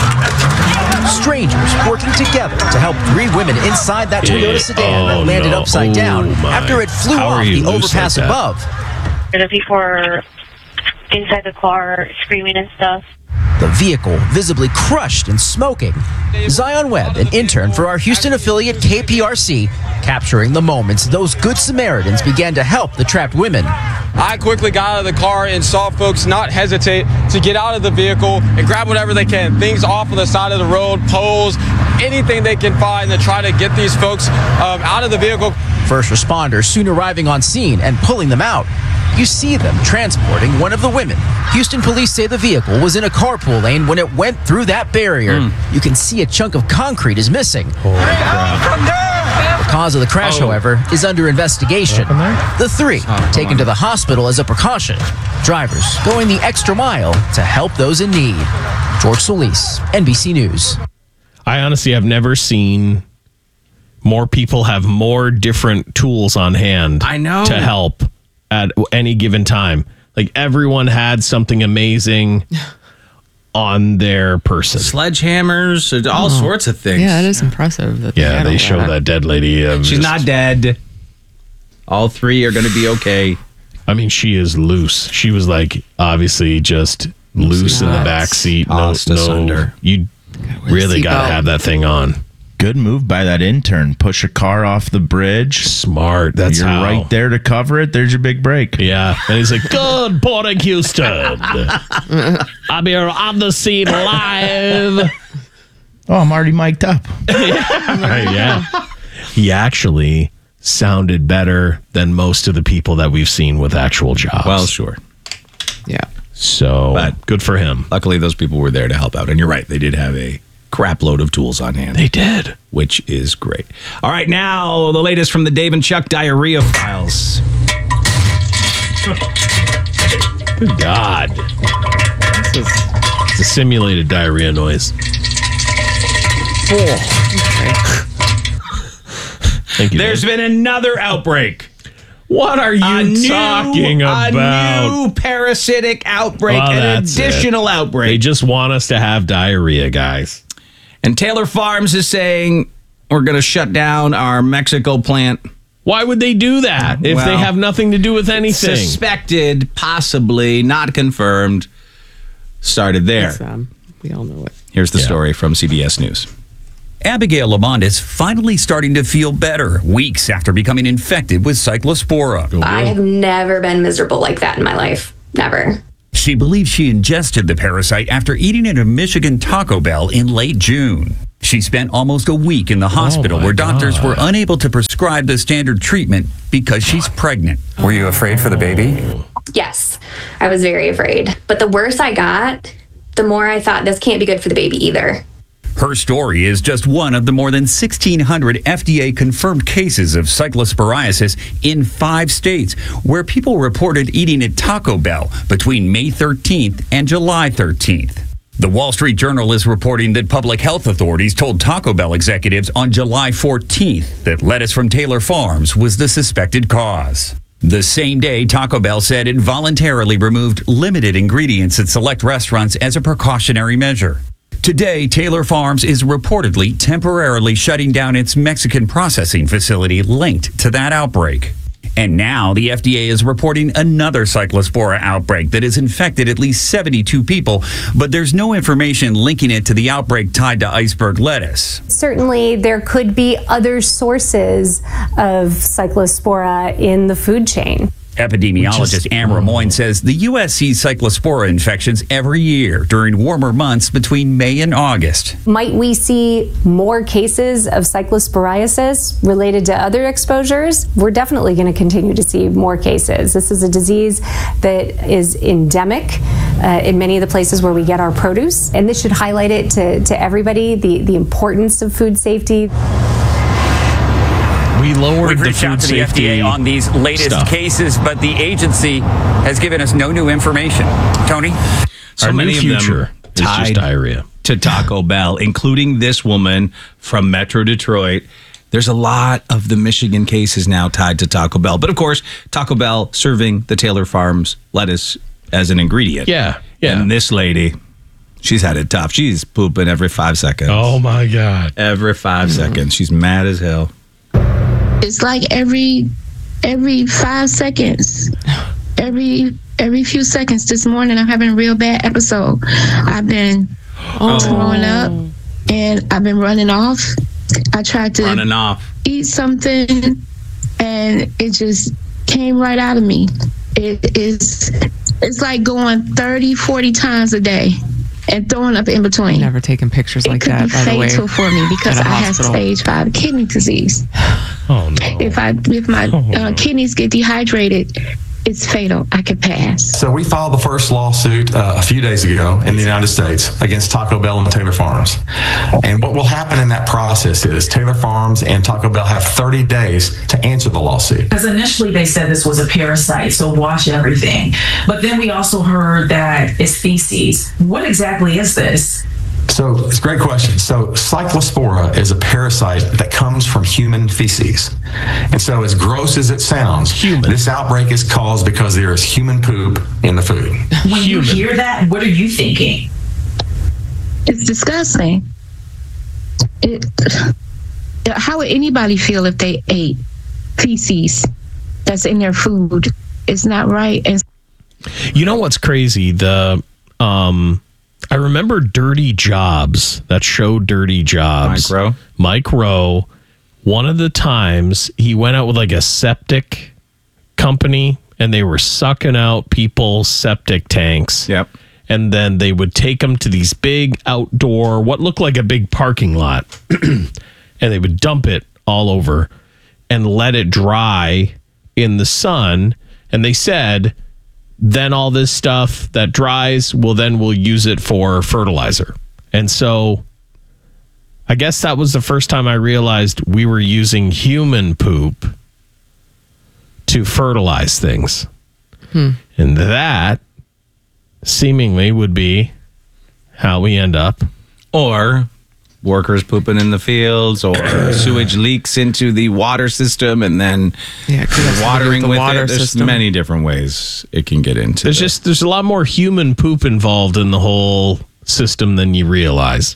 Strangers working together to help three women inside that Toyota sedan that Oh, landed no. upside down Oh, my. after it flew How are off you the loose overpass like that? above. And the people are inside the car screaming and stuff. The vehicle visibly crushed and smoking. Zion Webb, an intern for our Houston affiliate K P R C, capturing the moments those good Samaritans began to help the trapped women. I quickly got out of the car and saw folks not hesitate to get out of the vehicle and grab whatever they can, things off of the side of the road, poles, anything they can find to try to get these folks um, out of the vehicle. First responders soon arriving on scene and pulling them out. You see them transporting one of the women. Houston police say the vehicle was in a carpool lane when it went through that barrier. You can see a chunk of concrete is missing. The cause of the crash, Oh. however, is under investigation. The three taken to the hospital as a precaution. Drivers going the extra mile to help those in need. George Solis, N B C News. I honestly have never seen more people have more different tools on hand. I know. To help at any given time. Like everyone had something amazing on their person. Sledgehammers, all Oh. sorts of things. Yeah, it is impressive. That Yeah, had they all show that dead lady. Um, She's just- not dead. All three are going to be okay. I mean, she is loose. She was like obviously just loose in the Nuts. back seat. No, Tossed asunder. no, you really got to seatbelt. have that thing on. Good move by that intern. Push a car off the bridge. Smart. That's You're how. right there to cover it. There's your big break. Yeah, and he's like, "Good morning, Houston. I'm here on the scene live." Oh, I'm already mic'd up. yeah. He actually sounded better than most of the people that we've seen with actual jobs. Well, sure. Yeah. So, But- good for him. Luckily, those people were there to help out. And you're right, they did have a crap load of tools on hand. They did. Which is great. All right, now the latest from the Dave and Chuck diarrhea files. Good God. This is it's a simulated diarrhea noise. Thank you. There's Dave. been another outbreak. What are you a new, talking about? A new parasitic outbreak, Well, an that's additional it. outbreak. They just want us to have diarrhea, guys. And Taylor Farms is saying we're going to shut down our Mexico plant. Why would they do that if Well, they have nothing to do with anything? Suspected, possibly, not confirmed. Started there. It's, um, we all know it. Here's the story from C B S News. Abigail Lamont is finally starting to feel better weeks after becoming infected with Cyclospora. I have never been miserable like that in my life. Never. She believes she ingested the parasite after eating at a Michigan Taco Bell in late June. She spent almost a week in the hospital my where doctors God. were unable to prescribe the standard treatment because she's pregnant. Were you afraid for the baby? Yes, I was very afraid. But the worse I got, the more I thought this can't be good for the baby either. Her story is just one of the more than sixteen hundred F D A-confirmed cases of cyclosporiasis in five states, where people reported eating at Taco Bell between May thirteenth and July thirteenth. The Wall Street Journal is reporting that public health authorities told Taco Bell executives on July fourteenth that lettuce from Taylor Farms was the suspected cause. The same day, Taco Bell said it voluntarily removed limited ingredients at select restaurants as a precautionary measure. Today, Taylor Farms is reportedly temporarily shutting down its Mexican processing facility linked to that outbreak. And now the F D A is reporting another Cyclospora outbreak that has infected at least seventy-two people, but there's no information linking it to the outbreak tied to iceberg lettuce. Certainly, there could be other sources of Cyclospora in the food chain. Epidemiologist Anne Ramoyne says the U S sees Cyclospora infections every year during warmer months between May and August. Might we see more cases of cyclosporiasis related to other exposures? We're definitely going to continue to see more cases. This is a disease that is endemic uh, in many of the places where we get our produce, and this should highlight it to, to everybody, the, the importance of food safety. We lowered We've the reached food out to the F D A safety on these latest stuff. cases, but the agency has given us no new information. Tony? So Our many new of future them is just tied diarrhea. to Taco Bell, including this woman from Metro Detroit. There's a lot of the Michigan cases now tied to Taco Bell. But of course, Taco Bell serving the Taylor Farms lettuce as an ingredient. Yeah, yeah. And this lady, she's had it tough. She's pooping every five seconds. Oh, my God. Every five Mm-hmm. seconds. She's mad as hell. It's like every every five seconds, every every few seconds. This morning, I'm having a real bad episode. I've been Oh. throwing up, and I've been running off. I tried to Running off. eat something, and it just came right out of me. It is it's like going thirty, forty times a day and throwing up in between. Never taken pictures like it could that, be by the way. fatal for me because at I a have hospital. stage five kidney disease. Oh no! If I if my uh, kidneys get dehydrated, it's fatal. I could pass. So we filed the first lawsuit uh, a few days ago in the United States against Taco Bell and Taylor Farms. And what will happen in that process is Taylor Farms and Taco Bell have thirty days to answer the lawsuit. Because initially they said this was a parasite, so wash everything. But then we also heard that it's feces. What exactly is this? So it's a great question. So Cyclospora is a parasite that comes from human feces. And so as gross as it sounds, this outbreak is caused because there is human poop in the food. When you hear that, what are you thinking? It's disgusting. It, how would anybody feel if they ate feces that's in their food? It's not right. And You know what's crazy? The um, I remember Dirty Jobs, that show Dirty Jobs. Mike Rowe? Mike Rowe, one of the times he went out with like a septic company and they were sucking out people's septic tanks. Yep. And then they would take them to these big outdoor, what looked like a big parking lot. And they would dump it all over and let it dry in the sun. And they said, then all this stuff that dries, well, then we'll use it for fertilizer. And so I guess that was the first time I realized we were using human poop to fertilize things. Hmm. And that seemingly would be how we end up. Or workers pooping in the fields or sewage leaks into the water system and then yeah, watering the with water it. There's system. many different ways it can get into. There's the- just there's a lot more human poop involved in the whole system than you realize.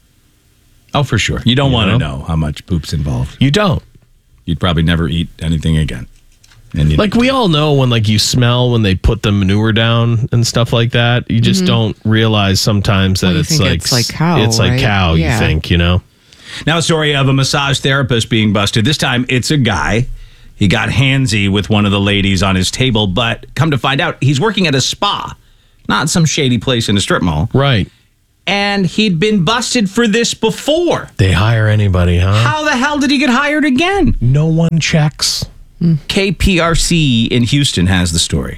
Oh, for sure. You don't You want to know? know how much poop's involved. You don't. You'd probably never eat anything again. And you Like we all know when like you smell when they put the manure down and stuff like that. You just Mhm. don't realize sometimes that Well, you it's think like it's like cow, It's like right? cow. Yeah. You think you know. Now, a story of a massage therapist being busted. This time, it's a guy. He got handsy with one of the ladies on his table, but come to find out, he's working at a spa, not some shady place in a strip mall. Right. And he'd been busted for this before. They hire anybody, huh? How the hell did he get hired again? No one checks. K P R C in Houston has the story.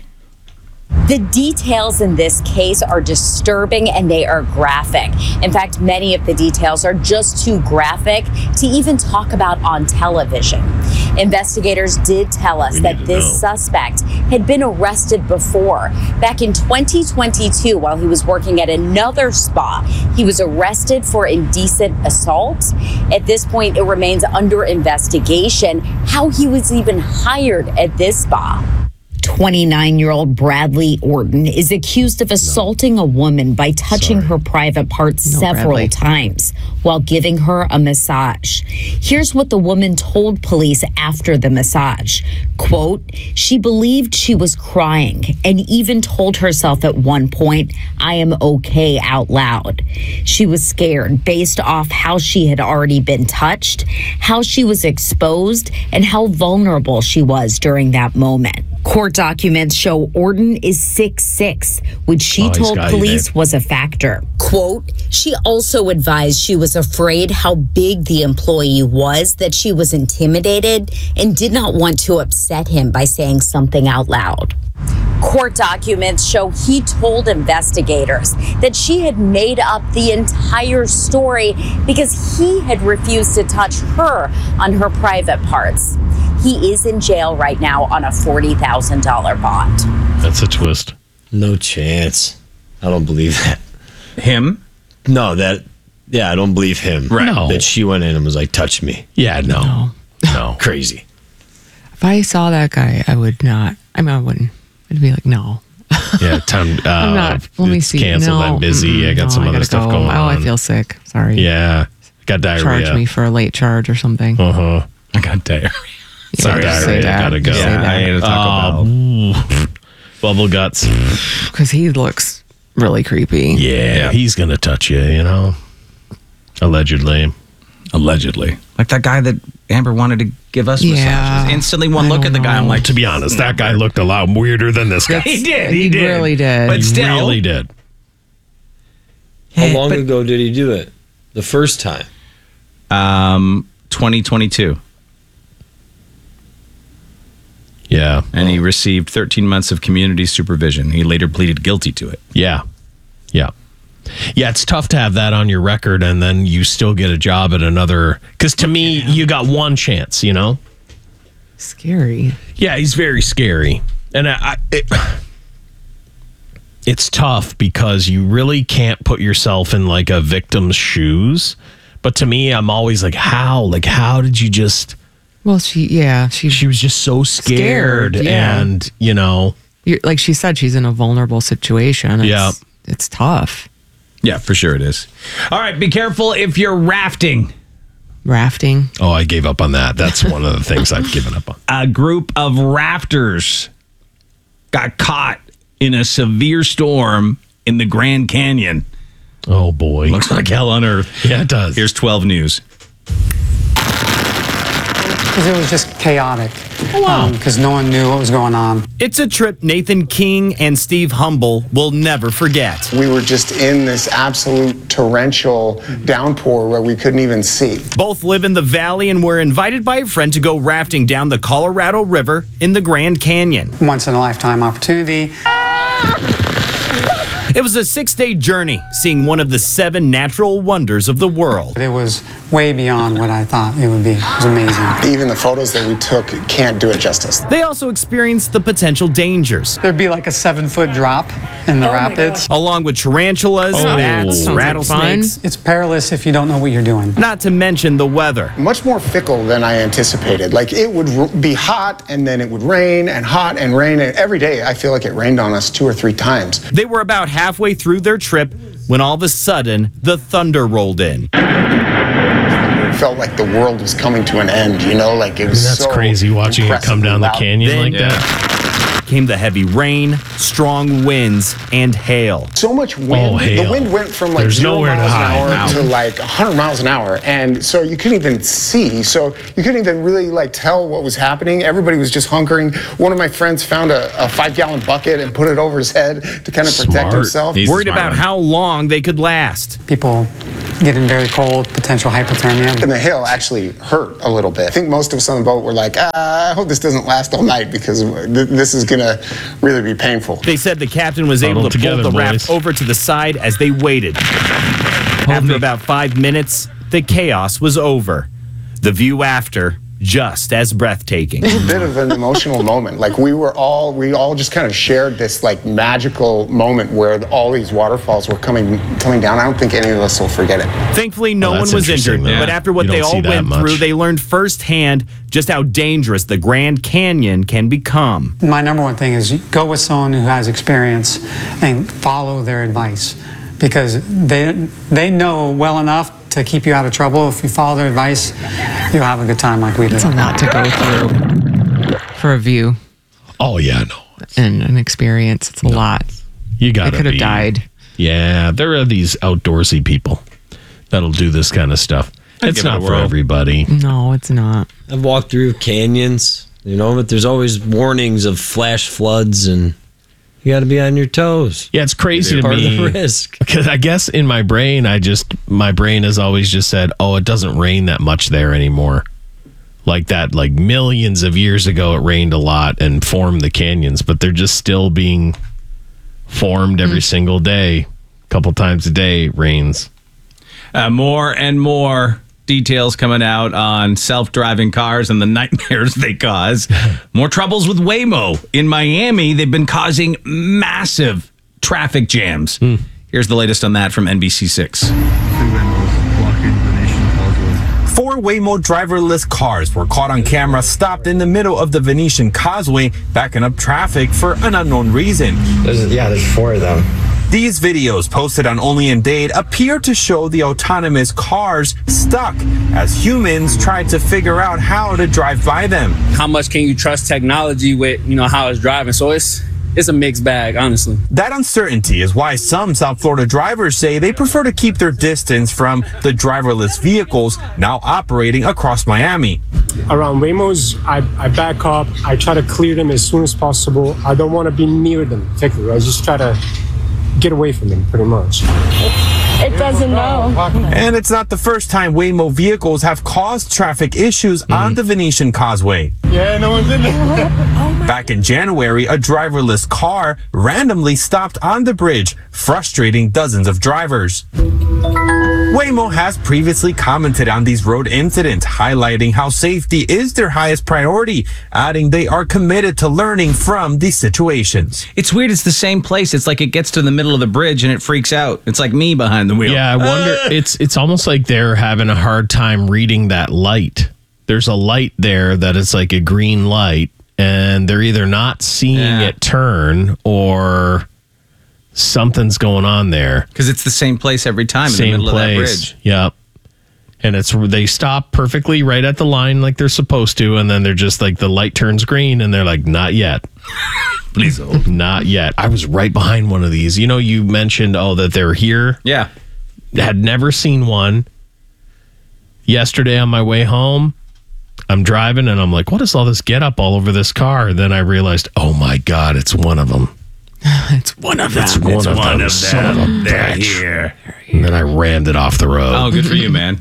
The details in this case are disturbing and they are graphic. In fact, many of the details are just too graphic to even talk about on television. Investigators did tell us that this suspect had been arrested before. Back in twenty twenty-two, while he was working at another spa, he was arrested for indecent assault. At this point, it remains under investigation how he was even hired at this spa. twenty-nine-year-old Bradley Orton is accused of assaulting a woman by touching her private parts No, several Bradley. times while giving her a massage. Here's what the woman told police after the massage. Quote, she believed she was crying and even told herself at one point, I am okay out loud. She was scared based off how she had already been touched, how she was exposed, and how vulnerable she was during that moment. Court documents show Orton is six six, which she Oh, he's told got you, police babe. was a factor. Quote, she also advised she was afraid how big the employee was, that she was intimidated, and did not want to upset him by saying something out loud. Court documents show he told investigators that she had made up the entire story because he had refused to touch her on her private parts. He is in jail right now on a forty thousand dollars bond. That's a twist. No chance. I don't believe that. Him? No, that. Yeah, I don't believe him. Right. No. That she went in and was like, touch me. Yeah, no. No. Crazy. If I saw that guy, I would not. I mean, I wouldn't. I'd be like, no. Yeah, time. Uh, I'm not. Let me it's see. Canceled. No, I'm busy. mm-mm, I got no, some I other gotta stuff go. going oh, on. I feel sick. Sorry. Yeah, got diarrhea. Charge me for a late charge or something. Uh huh. I got diarrhea. Sorry, just say diarrhea. that. Gotta go. Just say that. I ate a Taco Bell. Oh, bubble guts. Because he looks really creepy. Yeah, he's gonna touch you. You know, allegedly. Allegedly. Like that guy that Amber wanted to give us Yeah. massages. Instantly one I look don't at the guy, I'm know. like, To be honest, that guy looked a lot weirder than this guy. he did. He He, did. really did. But He still. really did. How long ago did he do it? The first time? Um, twenty twenty-two. Yeah, And he received thirteen months of community supervision. He later pleaded guilty to it. yeah, yeah, yeah. It's tough to have that on your record, and then you still get a job at another. Because to me, you got one chance. You know. Scary. Yeah, he's very scary, and I, I it, it's tough because you really can't put yourself in like a victim's shoes. But to me, I'm always like, how? Like, how did you just? Well, she, yeah, she, She was just so scared, Scared, yeah. and you know, you're, like she said, she's in a vulnerable situation. It's, Yeah. It's tough. Yeah, for sure it is. All right, be careful if you're rafting. Rafting. oh, I gave up on that. That's one of the things I've given up on. A group of rafters got caught in a severe storm in the Grand Canyon. Oh boy, Looks like hell on earth. Yeah, it does. Here's twelve News. Because it was just chaotic. Because no one knew what was going on. It's a trip Nathan King and Steve Humble will never forget. We were just in this absolute torrential downpour where we couldn't even see. Both live in the valley and were invited by a friend to go rafting down the Colorado River in the Grand Canyon. Once in a lifetime opportunity. It was a six-day journey, seeing one of the seven natural wonders of the world. It was way beyond what I thought it would be. It was amazing. Even the photos that we took can't do it justice. They also experienced the potential dangers. There'd be like a seven-foot drop in the rapids. Along with tarantulas, Oh, bats, sounds like rattlesnakes. It's perilous if you don't know what you're doing. Not to mention the weather. Much more fickle than I anticipated. Like, it would r- be hot, and then it would rain, and hot, and rain. And every day, I feel like it rained on us two or three times. They were about halfway through their trip when all of a sudden, the thunder rolled in. It felt like the world was coming to an end, you know? Like, it was That's so crazy watching it come down the loud. canyon Then- like that. Came the heavy rain, strong winds, and hail. So much wind. Oh, hail. The wind went from like There's zero nowhere to miles an hide. hour to like one hundred miles an hour. And so you couldn't even see. So you couldn't even really like tell what was happening. Everybody was just hunkering. One of my friends found a, a five gallon bucket and put it over his head to kind of protect Smart. himself. Worried about how long they could last. People getting very cold, potential hypothermia. And the hail actually hurt a little bit. I think most of us on the boat were like, ah, I hope this doesn't last all night because th- this is going to really be painful. They said the captain was Huddle able to together, pull the boys. raft over to the side as they waited. After about five minutes, the chaos was over. The view after, just as breathtaking. It was a bit of an emotional moment. Like we were all, we all just kind of shared this like magical moment where all these waterfalls were coming coming down. I don't think any of us will forget it. Thankfully, no Oh, one that's was interesting, injured. though. But after what You they don't see all that went much. through, they learned firsthand just how dangerous the Grand Canyon can become. My number one thing is go with someone who has experience and follow their advice because they they know well enough to keep you out of trouble. If you follow their advice, you'll have a good time like we did. It's a lot to go through for a view Oh, yeah, no. and an experience. It's a lot. You got I to could have be- died. Yeah, there are these outdoorsy people that'll do this kind of stuff. I'd It's give it not a for whirl. everybody. No, it's not. I've walked through canyons, you know, but there's always warnings of flash floods, and you got to be on your toes. Yeah, it's crazy to Part me. of the risk. Because I guess in my brain, I just, my brain has always just said, oh, it doesn't rain that much there anymore. Like that, like millions of years ago, it rained a lot and formed the canyons, but they're just still being formed every single day. A couple times a day, it rains. Uh, more and more details coming out on self-driving cars and the nightmares they cause. More troubles with Waymo. In Miami, they've been causing massive traffic jams. Here's the latest on that from N B C six. Four Waymo driverless cars were caught on camera stopped in the middle of the Venetian Causeway, backing up traffic for an unknown reason. There's, yeah, there's four of them. These videos posted on Only in Dade appear to show the autonomous cars stuck as humans try to figure out how to drive by them. How much can you trust technology with, you know, how it's driving? So it's it's a mixed bag, honestly. That uncertainty is why some South Florida drivers say they prefer to keep their distance from the driverless vehicles now operating across Miami. Around Waymos, I, I back up. I try to clear them as soon as possible. I don't want to be near them, particularly. I just try to get away from them, pretty much. It doesn't know. And it's not the first time Waymo vehicles have caused traffic issues on the Venetian Causeway. Yeah, no one's in there. Back in January, a driverless car randomly stopped on the bridge, frustrating dozens of drivers. Waymo has previously commented on these road incidents, highlighting how safety is their highest priority, adding they are committed to learning from these situations. It's weird. It's the same place. It's like it gets to the middle of the bridge and it freaks out. It's like me behind the wheel. Yeah, I wonder. Ah! It's it's almost like they're having a hard time reading that light. There's a light there that is like a green light, and they're either not seeing Yeah. it turn or something's going on there. Because it's the same place every time in Same the middle place. of that bridge. Yep. And it's they stop perfectly right at the line like they're supposed to, and then they're just like the light turns green, and they're like, not yet. Please hold. Not yet. I was right behind one of these. You know, you mentioned oh that they're here. Yeah. Had never seen one. Yesterday on my way home, I'm driving and I'm like, what is all this get up all over this car? And then I realized, oh my God, it's one of them. It's one of them. It's one It's of one them. of Son of a them. They're bitch. here. And then I rammed it off the road. Oh, good for you, man.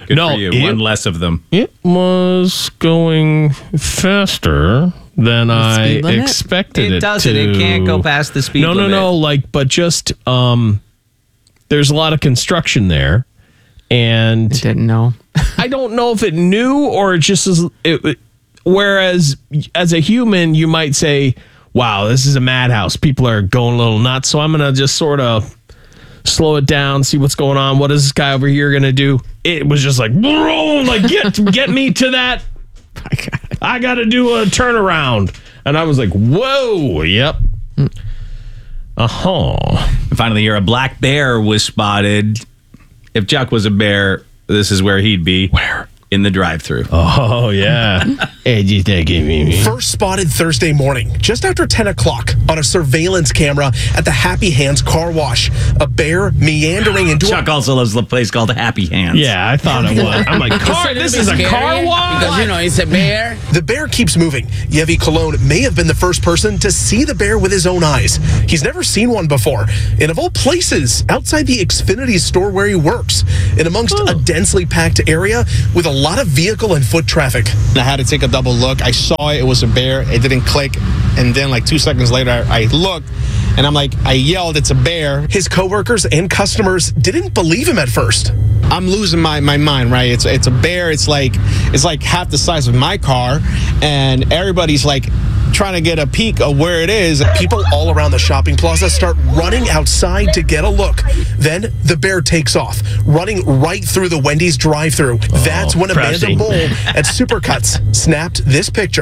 Good No, for you. it- One less of them. It was going faster than I speed limit? expected It it, doesn't. to. It can't go past the speed no, limit. No, no, Like, but just um, there's a lot of construction there, and I didn't know. I don't know if it knew or it just is. It, it- whereas as a human, you might say, "Wow, this is a madhouse. People are going a little nuts." So I'm gonna just sort of slow it down, see what's going on. What is this guy over here gonna do? It was just like, like get get me to that. I got to do a turnaround, and I was like, "Whoa, yep." Uh huh. Finally, here a black bear was spotted. If Chuck was a bear, this is where he'd be. Where? In the drive-through. Oh yeah. Hey, you think me? First spotted Thursday morning, just after ten o'clock, on a surveillance camera at the Happy Hands car wash. A bear meandering into Chuck a... also loves the place called Happy Hands. Yeah, I thought it was. I'm like, car. This is a car wash. Because, you know, it's a bear. The bear keeps moving. Yevi Cologne may have been the first person to see the bear with his own eyes. He's never seen one before. And of all places, outside the Xfinity store where he works, and amongst Oh. a densely packed area with a lot of vehicle and foot traffic. I had to take a double look. I saw it, it was a bear. It didn't click. And then like two seconds later, I, I looked and I'm like, I yelled, it's a bear. His coworkers and customers didn't believe him at first. I'm losing my, my mind, right? It's it's a bear. It's like it's like half the size of my car. And everybody's like trying to get a peek of where it is. People all around the shopping plaza start running outside to get a look. Then the bear takes off, running right through the Wendy's drive-thru. That's when Amanda pressing. Bull at Supercuts snapped this picture.